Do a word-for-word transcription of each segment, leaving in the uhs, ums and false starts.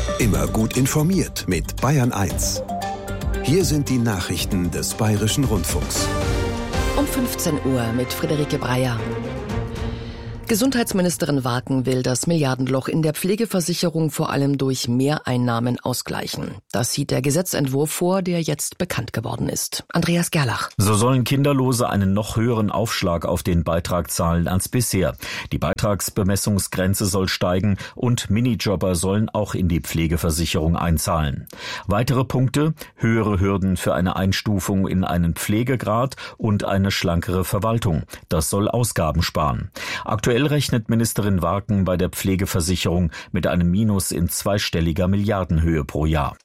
Immer gut informiert mit Bayern eins. Hier sind die Nachrichten des Bayerischen Rundfunks. Um fünfzehn Uhr mit Friederike Breyer. Gesundheitsministerin Waken will das Milliardenloch in der Pflegeversicherung vor allem durch Mehreinnahmen ausgleichen. Das sieht der Gesetzentwurf vor, der jetzt bekannt geworden ist. Andreas Gerlach. So sollen Kinderlose einen noch höheren Aufschlag auf den Beitrag zahlen als bisher. Die Beitragsbemessungsgrenze soll steigen und Minijobber sollen auch in die Pflegeversicherung einzahlen. Weitere Punkte: höhere Hürden für eine Einstufung in einen Pflegegrad und eine schlankere Verwaltung. Das soll Ausgaben sparen. Aktuell Aktuell rechnet Ministerin Waken bei der Pflegeversicherung mit einem Minus in zweistelliger Milliardenhöhe pro Jahr.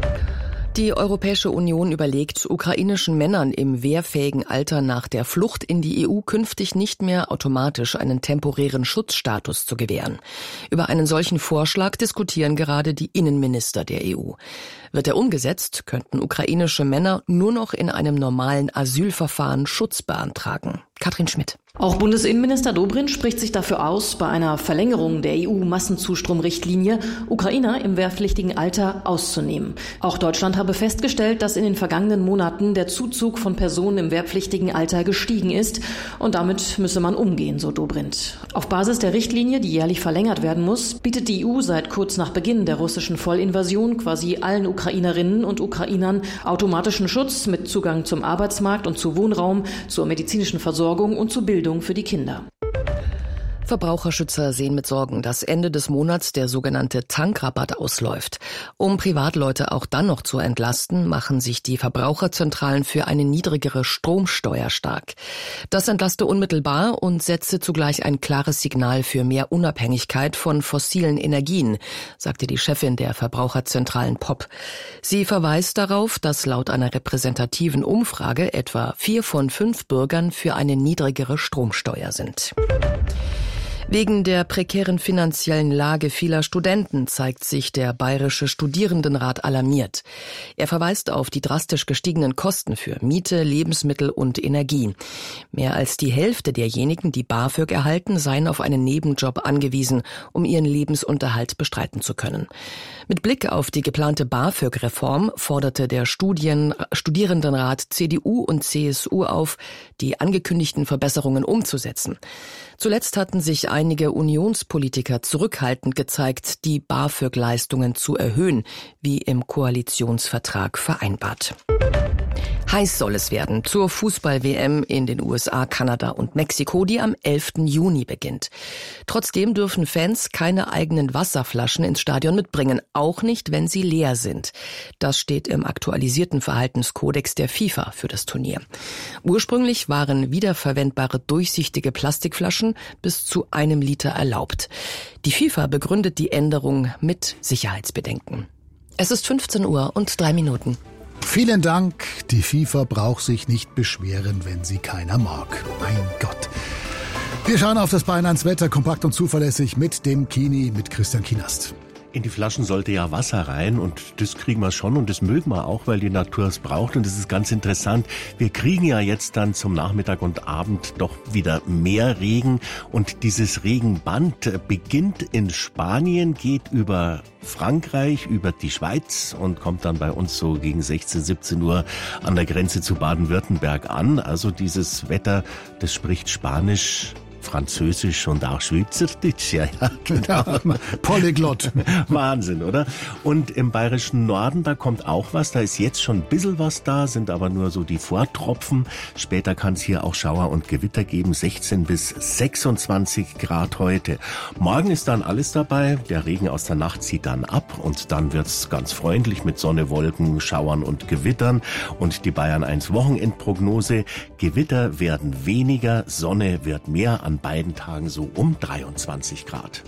Die Europäische Union überlegt, ukrainischen Männern im wehrfähigen Alter nach der Flucht in die E U künftig nicht mehr automatisch einen temporären Schutzstatus zu gewähren. Über einen solchen Vorschlag diskutieren gerade die Innenminister der E U. Wird er umgesetzt, könnten ukrainische Männer nur noch in einem normalen Asylverfahren Schutz beantragen. Katrin Schmidt. Auch Bundesinnenminister Dobrindt spricht sich dafür aus, bei einer Verlängerung der E U-Massenzustromrichtlinie Ukrainer im wehrpflichtigen Alter auszunehmen. Auch Deutschland habe festgestellt, dass in den vergangenen Monaten der Zuzug von Personen im wehrpflichtigen Alter gestiegen ist. Und damit müsse man umgehen, so Dobrindt. Auf Basis der Richtlinie, die jährlich verlängert werden muss, bietet die E U seit kurz nach Beginn der russischen Vollinvasion quasi allen Ukrainerinnen und Ukrainern automatischen Schutz mit Zugang zum Arbeitsmarkt und zu Wohnraum, zur medizinischen Versorgung und zu Bildung für die Kinder. Verbraucherschützer sehen mit Sorgen, dass Ende des Monats der sogenannte Tankrabatt ausläuft. Um Privatleute auch dann noch zu entlasten, machen sich die Verbraucherzentralen für eine niedrigere Stromsteuer stark. Das entlaste unmittelbar und setze zugleich ein klares Signal für mehr Unabhängigkeit von fossilen Energien, sagte die Chefin der Verbraucherzentralen P O P. Sie verweist darauf, dass laut einer repräsentativen Umfrage etwa vier von fünf Bürgern für eine niedrigere Stromsteuer sind. Wegen der prekären finanziellen Lage vieler Studenten zeigt sich der Bayerische Studierendenrat alarmiert. Er verweist auf die drastisch gestiegenen Kosten für Miete, Lebensmittel und Energie. Mehr als die Hälfte derjenigen, die BAföG erhalten, seien auf einen Nebenjob angewiesen, um ihren Lebensunterhalt bestreiten zu können. Mit Blick auf die geplante BAföG-Reform forderte der Studien- Studierendenrat C D U und C S U auf, die angekündigten Verbesserungen umzusetzen. Zuletzt hatten sich einige Unionspolitiker zurückhaltend gezeigt, die BAföG-Leistungen zu erhöhen, wie im Koalitionsvertrag vereinbart. Heiß soll es werden zur Fußball-W M in den U S A, Kanada und Mexiko, die am elften Juni beginnt. Trotzdem dürfen Fans keine eigenen Wasserflaschen ins Stadion mitbringen, auch nicht, wenn sie leer sind. Das steht im aktualisierten Verhaltenskodex der FIFA für das Turnier. Ursprünglich waren wiederverwendbare durchsichtige Plastikflaschen bis zu einem Liter erlaubt. Die FIFA begründet die Änderung mit Sicherheitsbedenken. Es ist fünfzehn Uhr und drei Minuten. Vielen Dank. Die FIFA braucht sich nicht beschweren, wenn sie keiner mag. Mein Gott. Wir schauen auf das Bayern eins Wetter, kompakt und zuverlässig mit dem Kini, mit Christian Kienast. In die Flaschen sollte ja Wasser rein und das kriegen wir schon und das mögen wir auch, weil die Natur es braucht und das ist ganz interessant. Wir kriegen ja jetzt dann zum Nachmittag und Abend doch wieder mehr Regen und dieses Regenband beginnt in Spanien, geht über Frankreich, über die Schweiz und kommt dann bei uns so gegen sechzehn, siebzehn Uhr an der Grenze zu Baden-Württemberg an. Also dieses Wetter, das spricht Spanisch, Französisch und auch Schweizerdeutsch, ja, ja, genau. Polyglott. Wahnsinn, oder? Und im bayerischen Norden, da kommt auch was, da ist jetzt schon ein bisschen was da, sind aber nur so die Vortropfen. Später kann es hier auch Schauer und Gewitter geben, sechzehn bis sechsundzwanzig Grad heute. Morgen ist dann alles dabei, der Regen aus der Nacht zieht dann ab und dann wird's ganz freundlich mit Sonne, Wolken, Schauern und Gewittern. Und die Bayern eins Wochenendprognose, Gewitter werden weniger, Sonne wird mehr, an beiden Tagen so um dreiundzwanzig Grad.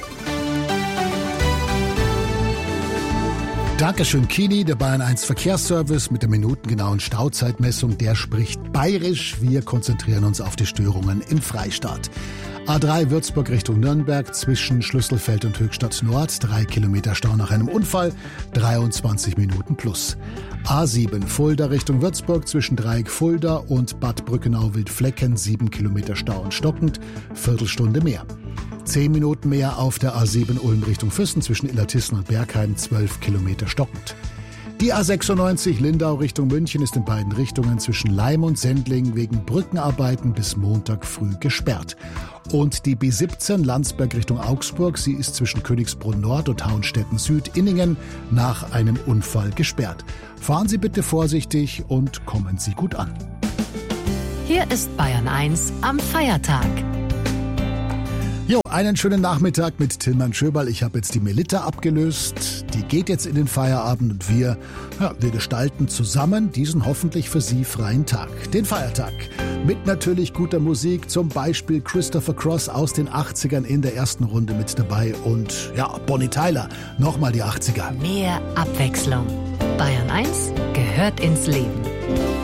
Dankeschön, Kini, der Bayern eins Verkehrsservice mit der minutengenauen Stauzeitmessung. Der spricht bayerisch. Wir konzentrieren uns auf die Störungen im Freistaat. A drei Würzburg Richtung Nürnberg zwischen Schlüsselfeld und Höchstadt Nord. Drei Kilometer Stau nach einem Unfall, dreiundzwanzig Minuten plus. A sieben Fulda Richtung Würzburg zwischen Dreieck Fulda und Bad Brückenau-Wildflecken. Sieben Kilometer Stau und stockend, Viertelstunde mehr. Zehn Minuten mehr auf der A sieben Ulm Richtung Füssen zwischen Illertissen und Bergheim, zwölf Kilometer stockend. Die A sechsundneunzig Lindau Richtung München ist in beiden Richtungen zwischen Laim und Sendling wegen Brückenarbeiten bis Montag früh gesperrt. Und die B siebzehn Landsberg Richtung Augsburg, sie ist zwischen Königsbrunn Nord und Hauenstetten Süd Inningen nach einem Unfall gesperrt. Fahren Sie bitte vorsichtig und kommen Sie gut an. Hier ist Bayern eins am Feiertag. Jo, einen schönen Nachmittag mit Tilman Schöberl. Ich habe jetzt die Melitta abgelöst. Die geht jetzt in den Feierabend und wir, ja, wir gestalten zusammen diesen hoffentlich für Sie freien Tag. Den Feiertag. Mit natürlich guter Musik, zum Beispiel Christopher Cross aus den achtzigern in der ersten Runde mit dabei und ja, Bonnie Tyler, nochmal die achtziger. Mehr Abwechslung. Bayern eins gehört ins Leben.